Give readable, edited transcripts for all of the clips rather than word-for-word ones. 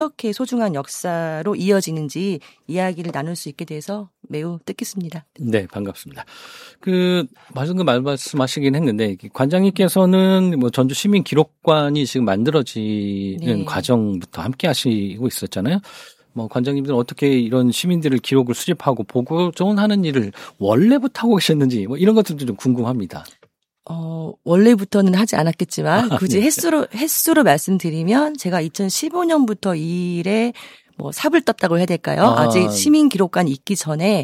어떻게 소중한 역사로 이어지는지 이야기를 나눌 수 있게 돼서 매우 뜻깊습니다. 네, 반갑습니다. 방금 말씀하시긴 했는데, 관장님께서는 뭐 전주 시민 기록관이 지금 만들어지는 네. 과정부터 함께 하시고 있었잖아요. 뭐 관장님들은 어떻게 이런 시민들을 기록을 수집하고 보존하는 일을 원래부터 하고 계셨는지 뭐 이런 것들도 좀 궁금합니다. 원래부터는 하지 않았겠지만 굳이 네. 횟수로 말씀드리면 제가 2015년부터 이 일에 뭐 삽을 떴다고 해야 될까요? 아직 시민기록관이 있기 전에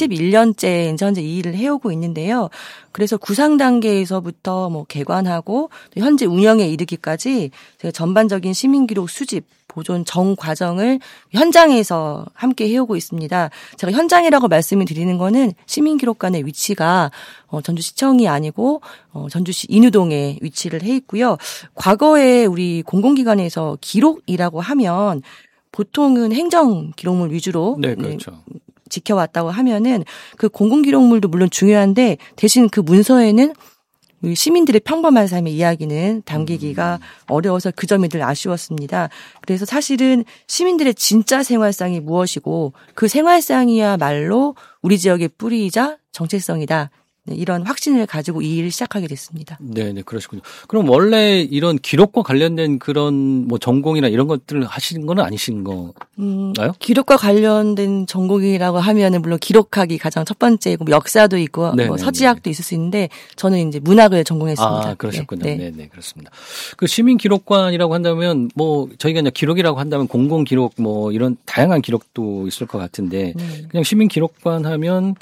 11년째 현재 이 일을 해오고 있는데요. 그래서 구상 단계에서부터 뭐 개관하고 현재 운영에 이르기까지 제가 전반적인 시민기록 수집, 보존 전 과정을 현장에서 함께 해오고 있습니다. 제가 현장이라고 말씀을 드리는 거는 시민기록관의 위치가 전주시청이 아니고 전주시 인유동에 위치를 해 있고요. 과거에 우리 공공기관에서 기록이라고 하면 보통은 행정 기록물 위주로 네, 그렇죠. 지켜왔다고 하면은 그 공공기록물도 물론 중요한데 대신 그 문서에는 우리 시민들의 평범한 삶의 이야기는 담기기가 어려워서 그 점이 늘 아쉬웠습니다. 그래서 사실은 시민들의 진짜 생활상이 무엇이고 그 생활상이야말로 우리 지역의 뿌리이자 정체성이다. 네, 이런 확신을 가지고 이 일을 시작하게 됐습니다. 네, 그러시군요. 그럼 원래 이런 기록과 관련된 그런 뭐 전공이나 이런 것들을 하시는 건 아니신 건가요? 기록과 관련된 전공이라고 하면은 물론 기록학이 가장 첫 번째고 뭐 역사도 있고 뭐 서지학도 있을 수 있는데 저는 이제 문학을 전공했습니다. 아, 그러셨군요. 네, 그렇습니다. 그 시민 기록관이라고 한다면 뭐 저희가 이제 기록이라고 한다면 공공 기록 뭐 이런 다양한 기록도 있을 것 같은데 그냥 시민 기록관 하면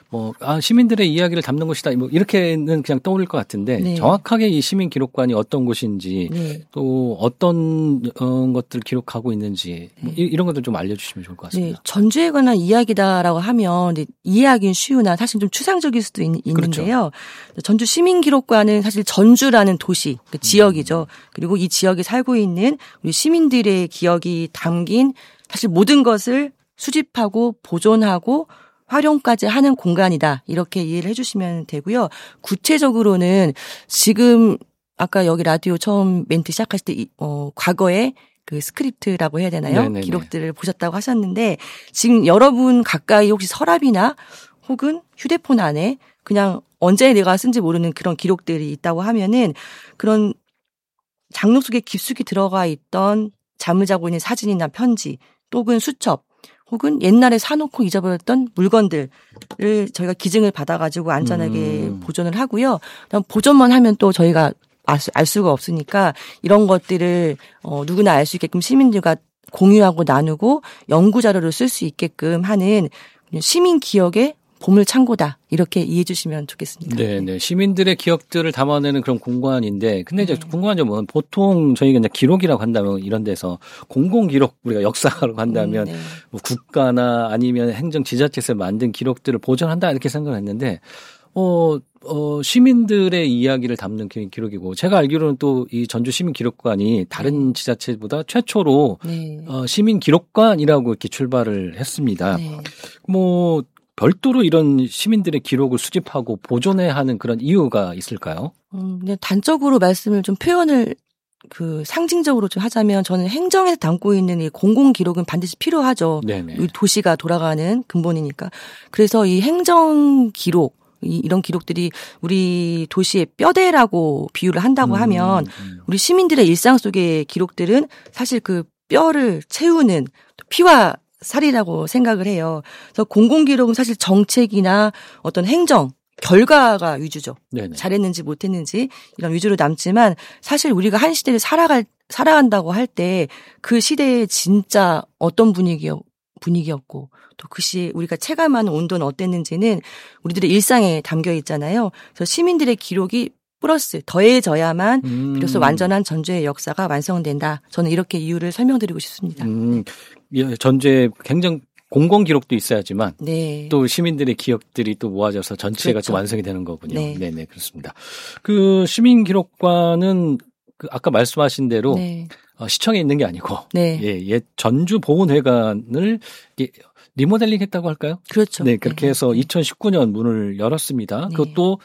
시민들의 이야기를 담는 곳이다. 뭐, 이렇게는 그냥 떠올릴 것 같은데, 정확하게 이 시민 기록관이 어떤 곳인지, 또 어떤, 것들을 기록하고 있는지, 뭐 이런 것들 좀 알려주시면 좋을 것 같습니다. 네. 전주에 관한 이야기다라고 하면, 이해하기는 쉬우나 사실 좀 추상적일 수도 있는데요. 그렇죠. 전주 시민 기록관은 사실 전주라는 도시, 그 지역이죠. 그리고 이 지역에 살고 있는 우리 시민들의 기억이 담긴 사실 모든 것을 수집하고 보존하고 활용까지 하는 공간이다. 이렇게 이해를 해주시면 되고요. 구체적으로는 지금 아까 여기 라디오 처음 멘트 시작하실 때 과거에 그 스크립트라고 해야 되나요? 네네네. 기록들을 보셨다고 하셨는데 지금 여러분 가까이 혹시 서랍이나 혹은 휴대폰 안에 그냥 언제 내가 쓴지 모르는 그런 기록들이 있다고 하면은 그런 장록 속에 깊숙이 들어가 있던 잠을 자고 있는 사진이나 편지 또는 수첩 혹은 옛날에 사놓고 잊어버렸던 물건들을 저희가 기증을 받아가지고 안전하게 보존을 하고요. 보존만 하면 또 저희가 알 수가 없으니까 이런 것들을 누구나 알 수 있게끔 시민들과 공유하고 나누고 연구자료로 쓸 수 있게끔 하는 시민 기억의 보물창고다. 이렇게 이해해 주시면 좋겠습니다. 네. 시민들의 기억들을 담아내는 그런 공간인데, 근데 이제 궁금한 점은 보통 저희가 이제 기록이라고 한다면 이런 데서 공공기록, 우리가 역사라고 한다면 뭐 국가나 아니면 행정 지자체에서 만든 기록들을 보존한다 이렇게 생각을 했는데, 시민들의 이야기를 담는 기록이고, 제가 알기로는 또 이 전주 시민기록관이 다른 지자체보다 최초로 시민기록관이라고 이렇게 출발을 했습니다. 뭐, 별도로 이런 시민들의 기록을 수집하고 보존해야 하는 그런 이유가 있을까요? 그냥 단적으로 말씀을 좀 표현을 상징적으로 좀 하자면 저는 행정에서 담고 있는 이 공공 기록은 반드시 필요하죠. 네네. 우리 도시가 돌아가는 근본이니까. 그래서 이 행정 기록 이런 기록들이 우리 도시의 뼈대라고 비유를 한다고 하면 우리 시민들의 일상 속의 기록들은 사실 그 뼈를 채우는 피와 살이라고 생각을 해요. 그래서 공공기록은 사실 정책이나 어떤 행정, 결과가 위주죠. 네네. 잘했는지 못했는지 이런 위주로 남지만 사실 우리가 한 시대를 살아간다고 할 때 그 시대에 진짜 어떤 분위기였고 또 그 시에 우리가 체감하는 온도는 어땠는지는 우리들의 일상에 담겨 있잖아요. 그래서 시민들의 기록이 플러스 더해져야만 비로소 완전한 전주의 역사가 완성된다. 저는 이렇게 이유를 설명드리고 싶습니다. 전주의 행정 공공 기록도 있어야지만 또 시민들의 기억들이 또 모아져서 전체가 또 완성이 되는 거군요. 네네, 그렇습니다. 그 시민 기록관은 아까 말씀하신 대로 시청에 있는 게 아니고 옛 전주 보훈회관을 리모델링 했다고 할까요? 그렇죠. 네, 그렇게 해서 2019년 문을 열었습니다. 그것도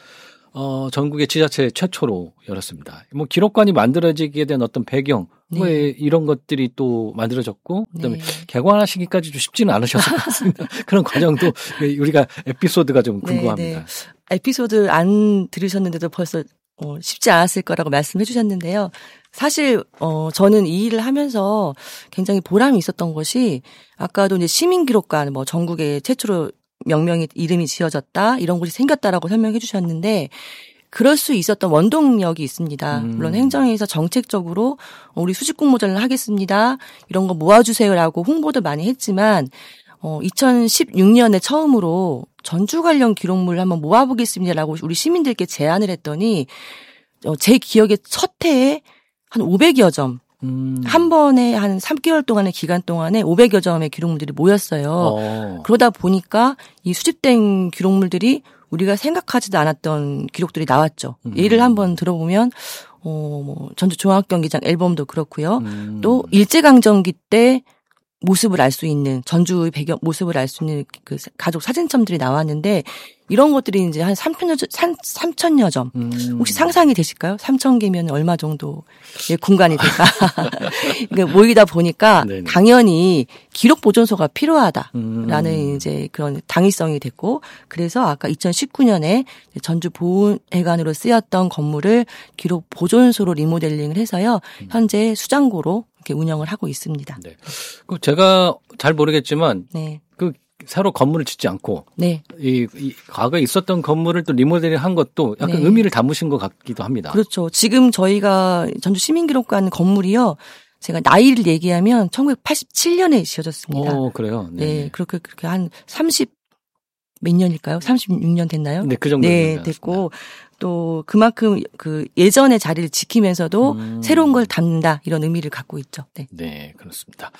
전국의 지자체 최초로 열었습니다. 뭐 기록관이 만들어지게 된 어떤 배경, 네. 왜 이런 것들이 또 만들어졌고, 그다음에 네. 개관하시기까지도 쉽지는 않으셨을 것 같습니다. 그런 과정도 우리가 에피소드가 좀 궁금합니다. 네. 에피소드 안 들으셨는데도 벌써 쉽지 않았을 거라고 말씀해 주셨는데요. 사실 저는 이 일을 하면서 굉장히 보람이 있었던 것이 아까도 이제 시민기록관 뭐 전국에 최초로 명명이 이름이 지어졌다 이런 곳이 생겼다라고 설명해 주셨는데 그럴 수 있었던 원동력이 있습니다. 물론 행정에서 정책적으로 우리 수집 공모전을 하겠습니다. 이런 거 모아주세요라고 홍보도 많이 했지만 2016년에 처음으로 전주 관련 기록물을 한번 모아보겠습니다라고 우리 시민들께 제안을 했더니 제 기억에 첫 해에 한 500여 점. 한 번에 한 3개월 동안의 기간 동안에 500여 점의 기록물들이 모였어요. 그러다 보니까 이 수집된 기록물들이 우리가 생각하지도 않았던 기록들이 나왔죠. 예를 한번 들어보면 뭐 전주 종합경기장 앨범도 그렇고요. 또 일제강점기 때 모습을 알 수 있는 전주의 배경 모습을 알 수 있는 그 가족 사진첩들이 나왔는데 이런 것들이 이제 한 3,000여 점. 혹시 상상이 되실까요? 3,000개면 얼마 정도 공간이 될까? 그러니까 모이다 보니까 네네. 당연히 기록 보존소가 필요하다라는 이제 그런 당위성이 됐고 그래서 아까 2019년에 전주 보훈회관으로 쓰였던 건물을 기록 보존소로 리모델링을 해서요. 현재 수장고로 이렇게 운영을 하고 있습니다. 네. 그 제가 잘 모르겠지만 네. 그 새로 건물을 짓지 않고 네. 이 과거에 있었던 건물을 또 리모델링 한 것도 약간 네. 의미를 담으신 것 같기도 합니다. 그렇죠. 지금 저희가 전주 시민기록관 건물이요. 제가 나이를 얘기하면 1987년에 지어졌습니다. 그래요? 네. 그렇게 한 30 몇 년일까요? 36년 됐나요? 네, 그 정도. 네, 됐고 또 그만큼 그 예전의 자리를 지키면서도 새로운 걸 담는다 이런 의미를 갖고 있죠. 네. 네, 그렇습니다.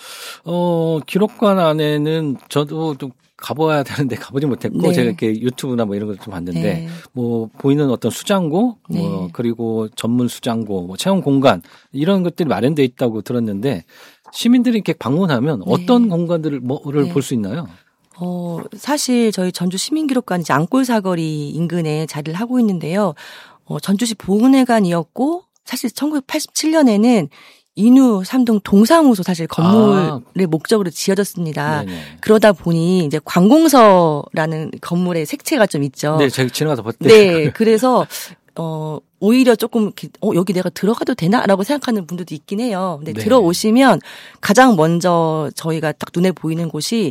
기록관 안에는 저도 좀 가봐야 되는데 가보지 못했고 네. 제가 이렇게 유튜브나 뭐 이런 걸 좀 봤는데 네. 뭐 보이는 어떤 수장고, 네. 뭐 그리고 전문 수장고, 뭐 체험 공간 이런 것들이 마련돼 있다고 들었는데 시민들이 이렇게 방문하면 어떤 공간들을 뭐를 볼 수 있나요? 사실 저희 전주 시민기록관 이제 앙골 사거리 인근에 자리를 하고 있는데요. 전주시 보훈회관이었고 사실 1987년에는 인후 삼동 동사무소 사실 건물의 목적으로 지어졌습니다. 네네. 그러다 보니 이제 관공서라는 건물의 색채가 좀 있죠. 네, 제가 지나가서 봤대. 네, 그래서 오히려 조금 여기 내가 들어가도 되나라고 생각하는 분들도 있긴 해요. 근데 네. 들어오시면 가장 먼저 저희가 딱 눈에 보이는 곳이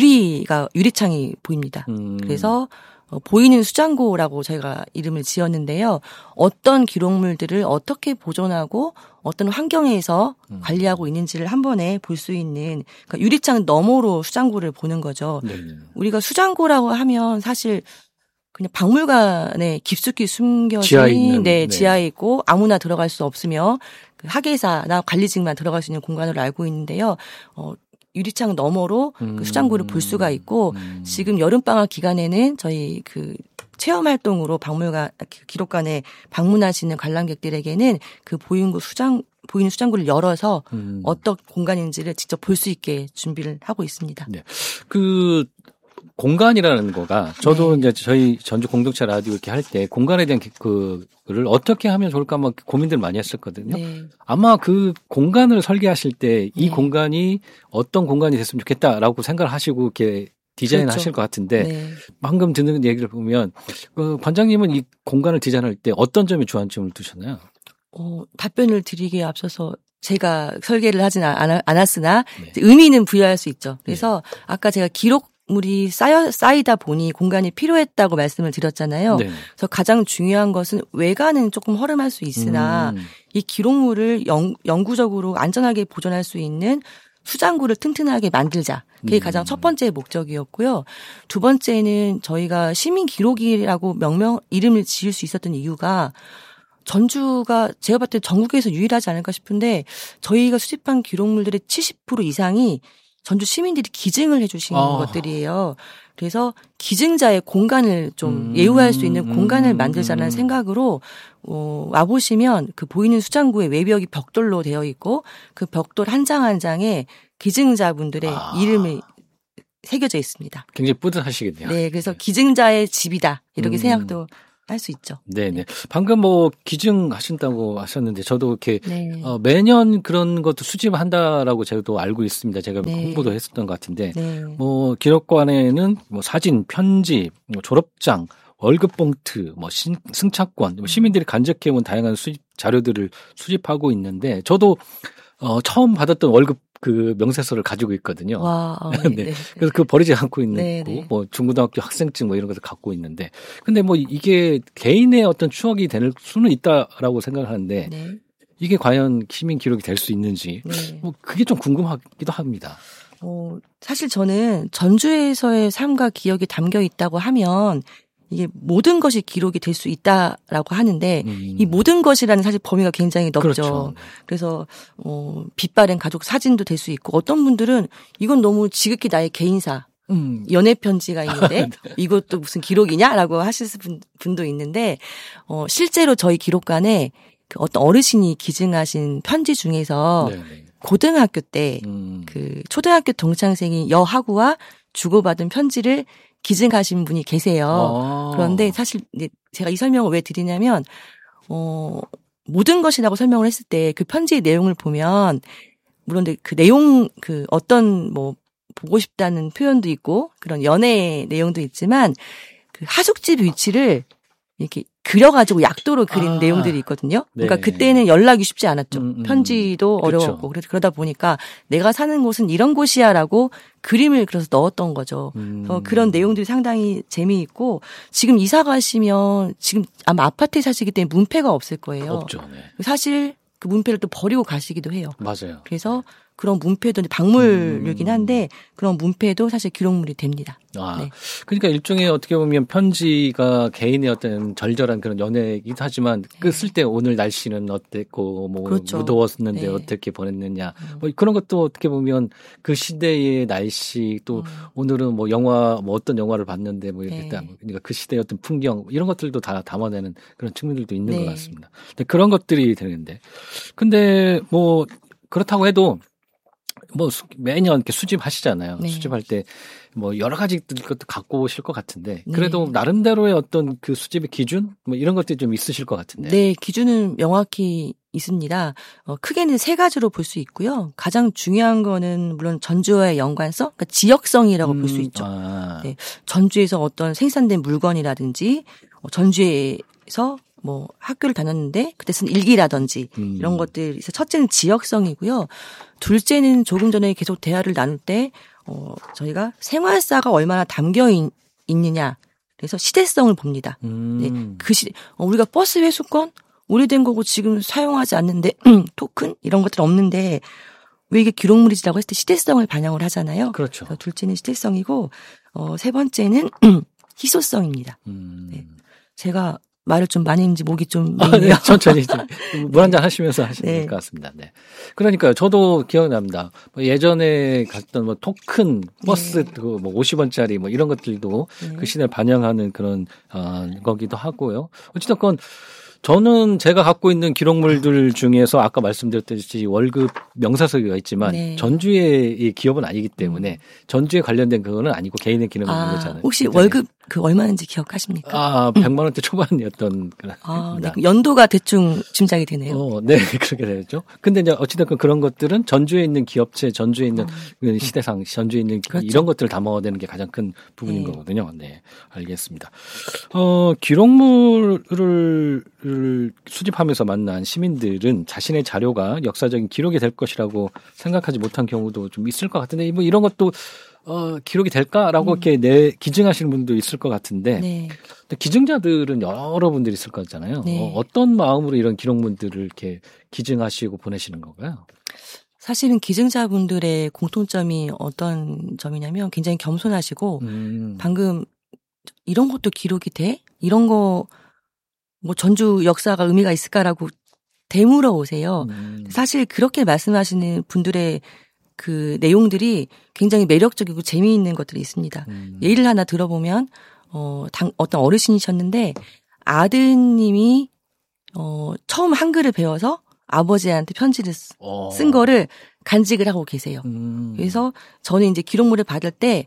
유리창이 보입니다. 그래서 보이는 수장고라고 저희가 이름을 지었는데요. 어떤 기록물들을 어떻게 보존하고 어떤 환경에서 관리하고 있는지를 한 번에 볼 수 있는 그러니까 유리창 너머로 수장고를 보는 거죠. 네. 우리가 수장고라고 하면 사실 그냥 박물관에 깊숙이 숨겨진 지하에 있는, 네. 지하에 있고 아무나 들어갈 수 없으며 그 학예사나 관리직만 들어갈 수 있는 공간으로 알고 있는데요. 유리창 너머로 그 수장고를 볼 수가 있고 지금 여름방학 기간에는 저희 그 체험 활동으로 박물관 기록관에 방문하시는 관람객들에게는 그 보이는 수장고를 열어서 어떤 공간인지를 직접 볼 수 있게 준비를 하고 있습니다. 네. 그 공간이라는 거가 저도 네. 이제 저희 전주 공동체 라디오 이렇게 할 때 공간에 대한 그를 어떻게 하면 좋을까 막 고민들 많이 했었거든요. 네. 아마 그 공간을 설계하실 때 이 네. 공간이 어떤 공간이 됐으면 좋겠다라고 생각을 하시고 이렇게 디자인을 그렇죠. 하실 것 같은데 네. 방금 듣는 얘기를 보면 관장님은 이 공간을 디자인할 때 어떤 점에 주안점을 두셨나요? 답변을 드리기에 앞서서 제가 설계를 하진 않았으나 네. 의미는 부여할 수 있죠. 그래서 아까 제가 기록물이 쌓이다 보니 공간이 필요했다고 말씀을 드렸잖아요. 네. 그래서 가장 중요한 것은 외관은 조금 허름할 수 있으나 이 기록물을 영구적으로 안전하게 보존할 수 있는 수장고를 튼튼하게 만들자. 그게 가장 첫 번째 목적이었고요. 두 번째는 저희가 시민기록이라고 이름을 지을 수 있었던 이유가 전주가 제가 봤을 때 전국에서 유일하지 않을까 싶은데 저희가 수집한 기록물들의 70% 이상이 전주 시민들이 기증을 해주신 것들이에요. 그래서 기증자의 공간을 좀 예우할 수 있는 공간을 만들자는 생각으로 와보시면 그 보이는 수장고의 외벽이 벽돌로 되어 있고 그 벽돌 한 장 한 장에 기증자분들의 이름이 새겨져 있습니다. 굉장히 뿌듯하시겠네요. 네, 그래서 기증자의 집이다 이렇게 생각도 할 수 있죠. 네네. 방금 뭐 기증하신다고 하셨는데 저도 이렇게 네. 매년 그런 것도 수집한다라고 저도 알고 있습니다. 제가 네. 홍보도 했었던 것 같은데 네. 뭐 기록관에는 뭐 사진, 편지, 뭐 졸업장, 월급 봉투, 뭐 승차권, 뭐 시민들이 간직해온 다양한 수집 자료들을 수집하고 있는데 저도 처음 받았던 월급 그 명세서를 가지고 있거든요. 와, 네. 네. 그래서 그 버리지 않고 있는 네, 거, 네. 뭐 중고등학교 학생증 뭐 이런 것을 갖고 있는데, 근데 뭐 이게 개인의 어떤 추억이 될 수는 있다라고 생각하는데 네. 이게 과연 시민 기록이 될 수 있는지, 네. 뭐 그게 좀 궁금하기도 합니다. 사실 저는 전주에서의 삶과 기억이 담겨 있다고 하면 이게 모든 것이 기록이 될 수 있다라고 하는데 이 모든 것이라는 사실 범위가 굉장히 넓죠. 그렇죠. 그래서 빛바랜 가족 사진도 될 수 있고 어떤 분들은 이건 너무 지극히 나의 개인사 연애 편지가 있는데 이것도 무슨 기록이냐라고 하실 분도 있는데 실제로 저희 기록관에 그 어떤 어르신이 기증하신 편지 중에서 네네. 고등학교 때 그 초등학교 동창생이 여하구와 주고받은 편지를 기증하신 분이 계세요. 그런데 사실 제가 이 설명을 왜 드리냐면 모든 것이라고 설명을 했을 때 그 편지의 내용을 보면 물론 그 내용 그 어떤 뭐 보고 싶다는 표현도 있고 그런 연애 내용도 있지만 그 하숙집 위치를 이렇게 그려가지고 약도로 그린 내용들이 있거든요. 그러니까 네. 그때는 연락이 쉽지 않았죠. 편지도 어려웠고. 그래서 그러다 보니까 내가 사는 곳은 이런 곳이야라고 그림을 그려서 넣었던 거죠. 그래서 그런 내용들이 상당히 재미있고 지금 이사 가시면 지금 아마 아파트에 사시기 때문에 문패가 없을 거예요. 없죠. 네. 사실 그 문패를 또 버리고 가시기도 해요. 맞아요. 그래서 그런 문패도 박물이긴 한데 그런 문패도 사실 기록물이 됩니다. 네. 그러니까 일종의 어떻게 보면 편지가 개인의 어떤 절절한 그런 연애이기도 하지만 그 쓸 때 오늘 날씨는 어땠고 뭐 그렇죠. 무더웠는데 네. 어떻게 보냈느냐 뭐 그런 것도 어떻게 보면 그 시대의 날씨 또 오늘은 뭐 영화 뭐 어떤 영화를 봤는데 뭐 이렇게 딱 그러니까 그 시대의 어떤 풍경 이런 것들도 다 담아내는 그런 측면들도 있는 네. 것 같습니다. 근데 그런 것들이 되는데 근데 뭐 그렇다고 해도 뭐 매년 이렇게 수집하시잖아요. 네. 수집할 때 뭐 여러 가지 것도 갖고 오실 것 같은데 네. 그래도 나름대로의 어떤 그 수집의 기준 뭐 이런 것들이 좀 있으실 것 같은데. 네, 기준은 명확히 있습니다. 크게는 3가지로 볼 수 있고요. 가장 중요한 거는 물론 전주와의 연관성, 그러니까 지역성이라고 볼 수 있죠. 네, 전주에서 어떤 생산된 물건이라든지 전주에서 뭐 학교를 다녔는데 그때 쓴 일기라든지 이런 것들이 있어. 첫째는 지역성이고요. 둘째는 조금 전에 계속 대화를 나눌 때 저희가 생활사가 얼마나 담겨 있느냐. 그래서 시대성을 봅니다. 네, 그 우리가 버스 회수권 오래된 거고 지금 사용하지 않는데 토큰 이런 것들 없는데 왜 이게 기록물이지라고 했을 때 시대성을 반영을 하잖아요. 그렇죠. 둘째는 시대성이고 세 번째는 희소성입니다. 네. 제가 말을 좀 많이 했는지 목이 좀 메이네요. 네, 천천히 물 한잔 하시면서 하시면 네. 될 것 같습니다. 네. 그러니까요. 저도 기억납니다. 뭐 예전에 갔던 뭐 토큰 버스 네. 뭐 50원짜리 뭐 이런 것들도 그 시대를 반영하는 그런 거기도 하고요. 어찌됐건 저는 제가 갖고 있는 기록물들 중에서 아까 말씀드렸듯이 월급 명사서가 있지만 네. 전주의 기업은 아니기 때문에 전주에 관련된 그거는 아니고 개인의 기록물인 거잖아요. 혹시 그렇잖아요. 월급 그 얼마인지 기억하십니까? 100만 원대 초반이었던 그런. 네. 연도가 대충 짐작이 되네요. 네, 그렇게 되죠. 근데 이제 어찌됐건 그런 것들은 전주에 있는 기업체, 전주에 있는 시대상, 전주에 있는 그렇죠. 이런 것들을 담아내는 게 가장 큰 부분인 네. 거거든요. 네, 알겠습니다. 기록물을 수집하면서 만난 시민들은 자신의 자료가 역사적인 기록이 될 것이라고 생각하지 못한 경우도 좀 있을 것 같은데, 뭐 이런 것도 기록이 될까라고 이렇게 기증하시는 분도 있을 것 같은데, 네. 근데 기증자들은 여러분들이 있을 거잖아요. 네. 어떤 마음으로 이런 기록물들을 이렇게 기증하시고 보내시는 건가요? 사실은 기증자분들의 공통점이 어떤 점이냐면 굉장히 겸손하시고 방금 이런 것도 기록이 돼? 이런 거 뭐 전주 역사가 의미가 있을까라고 되물어 오세요. 사실 그렇게 말씀하시는 분들의 그 내용들이 굉장히 매력적이고 재미있는 것들이 있습니다. 예를 하나 들어보면 어떤 어르신이셨는데 아드님이 처음 한글을 배워서 아버지한테 편지를 쓴 거를 간직을 하고 계세요. 그래서 저는 이제 기록물을 받을 때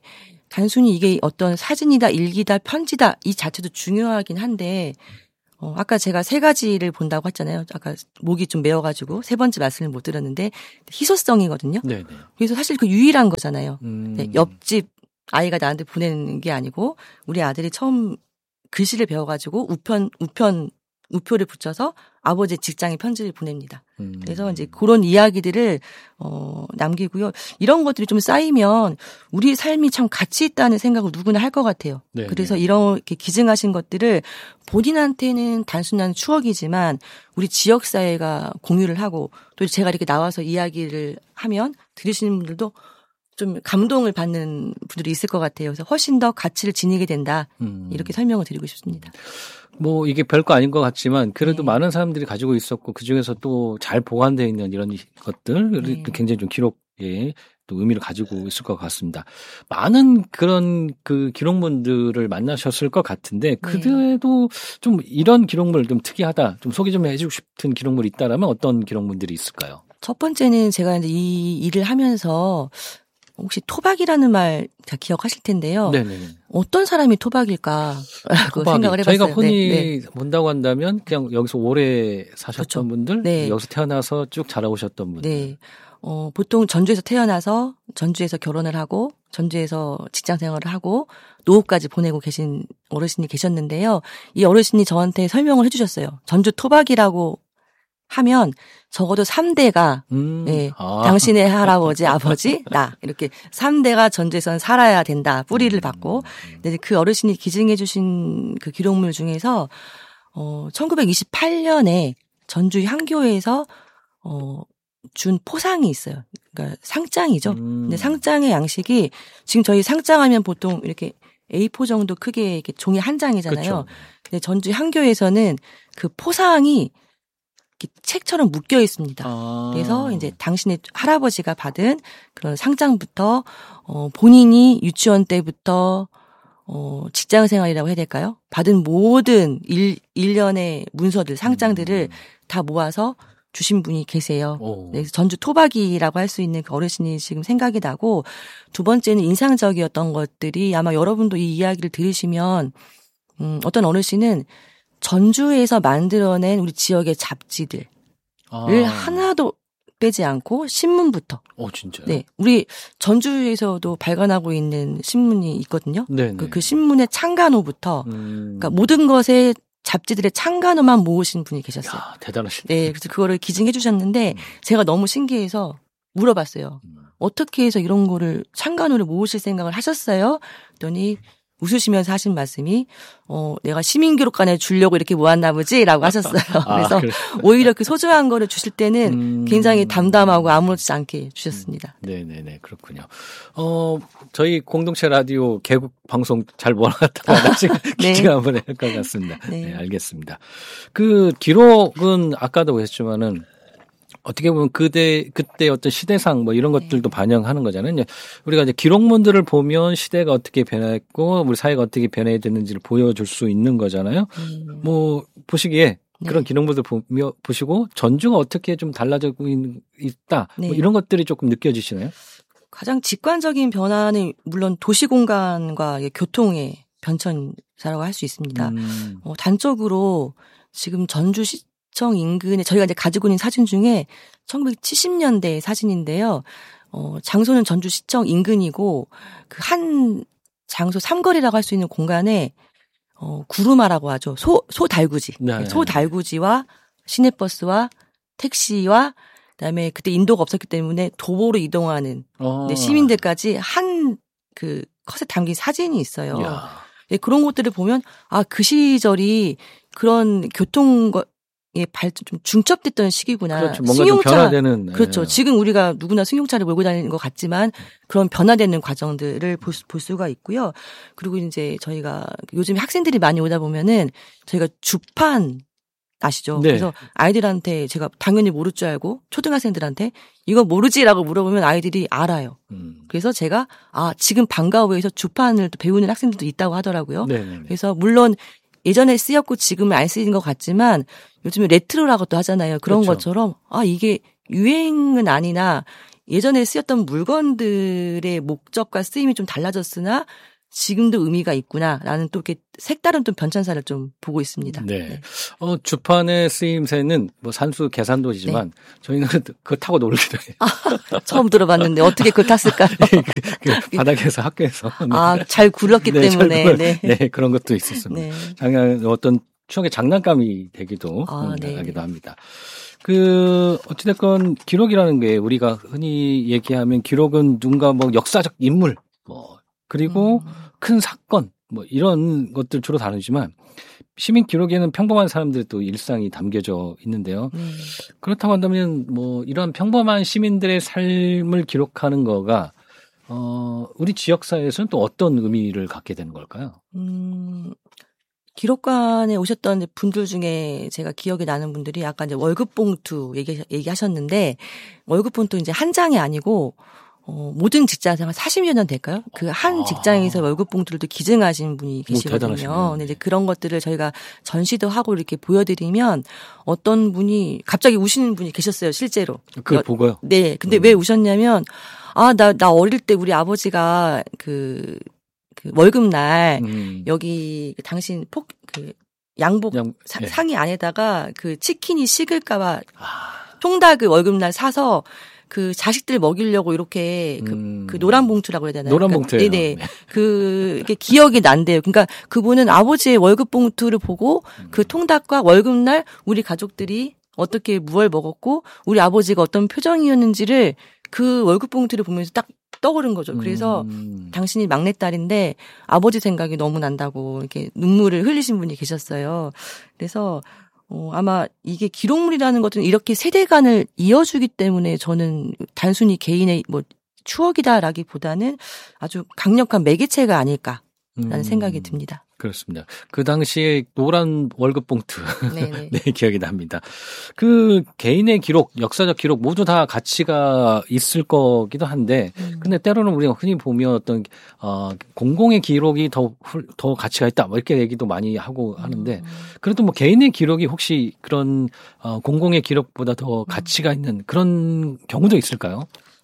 단순히 이게 어떤 사진이다, 일기다, 편지다 이 자체도 중요하긴 한데 아까 제가 3가지를 본다고 했잖아요. 아까 목이 좀 메어가지고 3번째 말씀을 못 들었는데 희소성이거든요. 네네. 그래서 사실 그 유일한 거잖아요. 옆집 아이가 나한테 보내는 게 아니고 우리 아들이 처음 글씨를 배워가지고 우표를 붙여서 아버지의 직장에 편지를 보냅니다. 그래서 이제 그런 이야기들을 남기고요. 이런 것들이 좀 쌓이면 우리 삶이 참 가치 있다는 생각을 누구나 할 것 같아요. 네네. 그래서 이렇게 기증하신 것들을 본인한테는 단순한 추억이지만 우리 지역 사회가 공유를 하고 또 제가 이렇게 나와서 이야기를 하면 들으시는 분들도 좀 감동을 받는 분들이 있을 것 같아요. 그래서 훨씬 더 가치를 지니게 된다. 이렇게 설명을 드리고 싶습니다. 뭐 이게 별거 아닌 것 같지만 그래도 많은 사람들이 가지고 있었고 그중에서 또 잘 보관되어 있는 이런 것들 굉장히 좀 기록에 또 의미를 가지고 있을 것 같습니다. 많은 그런 그 기록물들을 만나셨을 것 같은데 그래도 좀 이런 기록물 좀 특이하다, 좀 소개 좀 해주고 싶은 기록물이 있다라면 어떤 기록물들이 있을까요? 첫 번째는 제가 이제 이 일을 하면서 혹시 토박이라는 말 다 기억하실 텐데요. 네네. 어떤 사람이 토박일까라고 생각을 해봤어요. 저희가 흔히 본다고 한다면 그냥 여기서 오래 사셨던 분들, 여기서 태어나서 쭉 자라오셨던 분들. 네. 보통 전주에서 태어나서 전주에서 결혼을 하고 전주에서 직장 생활을 하고 노후까지 보내고 계신 어르신이 계셨는데요. 이 어르신이 저한테 설명을 해주셨어요. 전주 토박이라고 하면 적어도 3대가 당신의 할아버지, 아버지, 나 이렇게 3대가 전주에서는 살아야 된다. 뿌리를 받고. 근데 그 어르신이 기증해 주신 그 기록물 중에서 1928년에 전주 향교에서 준 포상이 있어요. 그러니까 상장이죠. 근데 상장의 양식이 지금 저희 상장하면 보통 이렇게 A4 정도 크게 이렇게 종이 한 장이잖아요. 그렇죠. 근데 전주 향교에서는 그 포상이 책처럼 묶여 있습니다. 그래서 이제 당신의 할아버지가 받은 그런 상장부터 본인이 유치원 때부터 직장 생활이라고 해야 될까요? 받은 모든 일련의 문서들, 상장들을 다 모아서 주신 분이 계세요. 그래서 전주 토박이라고 할 수 있는 그 어르신이 지금 생각이 나고, 두 번째는 인상적이었던 것들이 아마 여러분도 이 이야기를 들으시면 어떤 어르신은 전주에서 만들어낸 우리 지역의 잡지들을 하나도 빼지 않고 신문부터. 진짜요? 네. 우리 전주에서도 발간하고 있는 신문이 있거든요. 그 신문의 창간호부터 그러니까 모든 것에 잡지들의 창간호만 모으신 분이 계셨어요. 야, 대단하시네. 네. 그래서 그거를 기증해 주셨는데 제가 너무 신기해서 물어봤어요. 어떻게 해서 이런 거를 창간호를 모으실 생각을 하셨어요? 그랬더니 웃으시면서 하신 말씀이 내가 시민기록관에 주려고 이렇게 모았나 보지라고 하셨어요. 그래서 오히려 그 소중한 거를 주실 때는 굉장히 담담하고 아무렇지 않게 주셨습니다. 네네네, 그렇군요. 저희 공동체 라디오 개국 방송 잘 몰아갔다가 나중에 기증 한번 할 것 같습니다. 네, 알겠습니다. 그 기록은 아까도 했지만은 어떻게 보면 그때 어떤 시대상 뭐 이런 것들도 반영하는 거잖아요. 우리가 이제 기록문들을 보면 시대가 어떻게 변했고 우리 사회가 어떻게 변해야 되는지를 보여줄 수 있는 거잖아요. 뭐 보시기에 그런 기록문들 보시고 전주가 어떻게 좀 달라지고 있다. 뭐 이런 것들이 조금 느껴지시나요? 가장 직관적인 변화는 물론 도시 공간과 교통의 변천사라고 할 수 있습니다. 단적으로 지금 전주시 청 인근에 저희가 이제 가지고 있는 사진 중에 1970년대 사진인데요. 장소는 전주시청 인근이고 그 한 장소 삼거리라고 할 수 있는 공간에 구루마라고 하죠. 소달구지. 소달구지와 시내버스와 택시와 그다음에 그때 인도가 없었기 때문에 도보로 이동하는 시민들까지 한 그 컷에 담긴 사진이 있어요. 네, 그런 것들을 보면 그 시절이 그런 좀 중첩됐던 시기구나. 그렇죠. 뭔가 좀 변화되는. 그렇죠. 지금 우리가 누구나 승용차를 몰고 다니는 것 같지만 그런 변화되는 과정들을 볼 수가 있고요. 그리고 이제 저희가 요즘 학생들이 많이 오다 보면은 저희가 주판 아시죠? 그래서 아이들한테 제가 당연히 모를 줄 알고 초등학생들한테 이거 모르지라고 물어보면 아이들이 알아요. 그래서 제가 지금 방과후에서 주판을 또 배우는 학생들도 있다고 하더라고요. 그래서 물론 예전에 쓰였고 지금은 안 쓰이는 것 같지만 요즘에 레트로라고 또 하잖아요. 그런 것처럼 이게 유행은 아니나 예전에 쓰였던 물건들의 목적과 쓰임이 좀 달라졌으나 지금도 의미가 있구나라는 또 이렇게 색다른 또 변천사를 좀 보고 있습니다. 네. 네. 주판의 쓰임새는 뭐 산수 계산도지만 네. 저희는 그거 타고 놀기도 해요. 처음 들어봤는데 어떻게 그걸 탔을까요? 그 바닥에서 학교에서. 네. 잘 굴렀기 때문에. 네, 그런 것도 있었습니다. 네. 작년 어떤 추억의 장난감이 되기도 하기도 합니다. 어찌됐건 기록이라는 게 우리가 흔히 얘기하면 기록은 누군가 뭐 역사적 인물, 그리고 큰 사건, 이런 것들 주로 다루지만 시민 기록에는 평범한 사람들의 또 일상이 담겨져 있는데요. 그렇다고 한다면 이런 평범한 시민들의 삶을 기록하는 거가 우리 지역사회에서는 또 어떤 의미를 갖게 되는 걸까요? 기록관에 오셨던 분들 중에 제가 기억이 나는 분들이 아까 이제 월급 봉투 얘기하셨는데 월급 봉투 이제 한 장이 아니고 모든 직장생활 40여 년 될까요? 그 한 직장에서 월급 봉투를 기증하신 분이 계시거든요. 근데 이제 그런 것들을 저희가 전시도 하고 이렇게 보여드리면 어떤 분이 갑자기 우시는 분이 계셨어요, 실제로. 그걸 보고요? 네. 근데 왜 우셨냐면, 나 어릴 때 우리 아버지가 그 월급날 여기 당신 양복 상의 안에다가 그 치킨이 식을까봐 통닭을 월급날 사서 그 자식들 먹이려고 이렇게 그 노란 봉투라고 해야 되나요? 노란 봉투예요. 네네. 그게 기억이 난대요. 그러니까 그분은 아버지의 월급 봉투를 보고 그 통닭과 월급날 우리 가족들이 어떻게 무얼 먹었고 우리 아버지가 어떤 표정이었는지를 그 월급 봉투를 보면서 딱 떠오른 거죠. 그래서 당신이 막내딸인데 아버지 생각이 너무 난다고 이렇게 눈물을 흘리신 분이 계셨어요. 그래서 아마 이게 기록물이라는 것은 이렇게 세대간을 이어주기 때문에 저는 단순히 개인의 추억이다라기보다는 아주 강력한 매개체가 아닐까라는 생각이 듭니다. 그렇습니다. 그 당시에 노란 월급 봉투. 네, 기억이 납니다. 그 개인의 기록, 역사적 기록 모두 다 가치가 있을 거기도 한데, 근데 때로는 우리가 흔히 보면 어떤, 공공의 기록이 더 가치가 있다. 이렇게 얘기도 많이 하고 하는데, 그래도 개인의 기록이 혹시 그런, 공공의 기록보다 더 가치가 있는 그런 경우도 있을까요?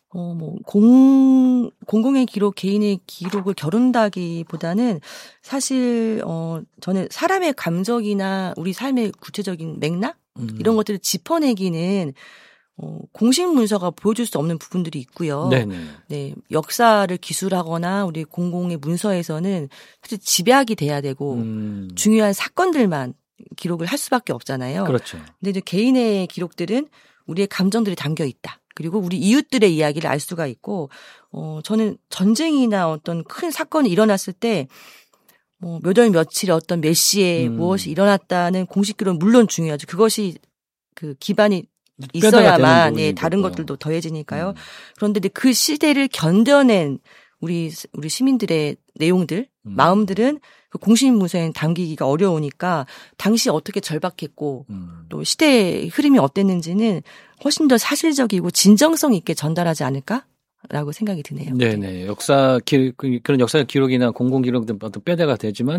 공공의 기록, 개인의 기록을 겨룬다기보다는 사실, 저는 사람의 감정이나 우리 삶의 구체적인 맥락? 이런 것들을 짚어내기는, 공식 문서가 보여줄 수 없는 부분들이 있고요. 네네. 네. 역사를 기술하거나 우리 공공의 문서에서는 사실 집약이 돼야 되고, 중요한 사건들만 기록을 할 수밖에 없잖아요. 그렇죠. 근데 이제 개인의 기록들은 우리의 감정들이 담겨 있다. 그리고 우리 이웃들의 이야기를 알 수가 있고, 저는 전쟁이나 어떤 큰 사건이 일어났을 때, 몇 월 며칠에 어떤 몇 시에 무엇이 일어났다는 공식 기록은 물론 중요하죠. 그것이 그 기반이 있어야만, 다른 것들도 더해지니까요. 그런데 그 시대를 견뎌낸 우리 시민들의 내용들, 마음들은 그 공식 문서에는 담기기가 어려우니까 당시 어떻게 절박했고 또 시대의 흐름이 어땠는지는 훨씬 더 사실적이고 진정성 있게 전달하지 않을까라고 생각이 드네요. 네네. 그런 역사적 기록이나 공공 기록들 어떤 뼈대가 되지만